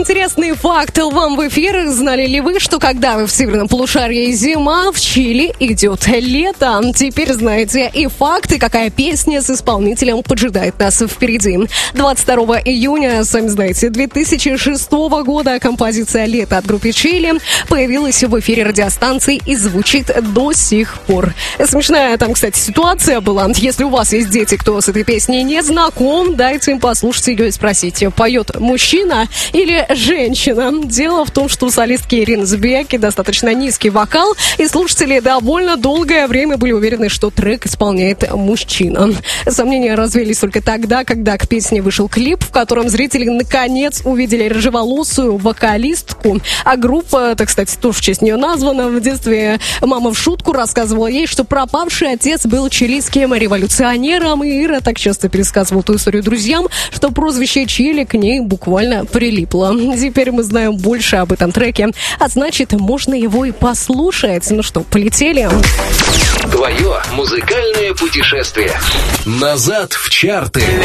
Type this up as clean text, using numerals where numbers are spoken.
Интересный факт вам в эфир. Знали ли вы, что когда в северном полушарии зима, в Чили идет лето? Теперь знаете и факты, какая песня с исполнителем поджидает нас впереди. 22 июня, сами знаете, 2006 года композиция «Лето» от группы Чили появилась в эфире радиостанции и звучит до сих пор. Смешная там, кстати, ситуация была. Если у вас есть дети, кто с этой песней не знаком, дайте им послушать ее и спросить, поет мужчина или женщина. Дело в том, что у солистки Ирины Збеки достаточно низкий вокал, и слушатели довольно долгое время были уверены, что трек исполняет мужчина. Сомнения развеялись только тогда, когда к песне вышел клип, в котором зрители наконец увидели рыжеволосую вокалистку. А группа, так кстати, тоже в честь нее названа. В детстве мама в шутку рассказывала ей, что пропавший отец был чилийским революционером, и Ира так часто пересказывала эту историю друзьям, что прозвище Чили к ней буквально прилипло. Теперь мы знаем больше об этом треке, а значит, можно его и послушать. Ну что, полетели? Твое музыкальное путешествие. Назад в чарты.